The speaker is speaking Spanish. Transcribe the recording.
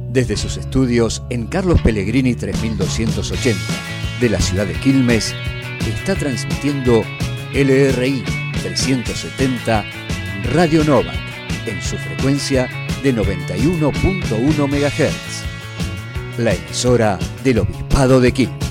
Desde sus estudios en Carlos Pellegrini 3280 de la ciudad de Quilmes, está transmitiendo LRI 370 Radio Nova en su frecuencia de 91.1 MHz, la emisora del Obispado de Quilmes.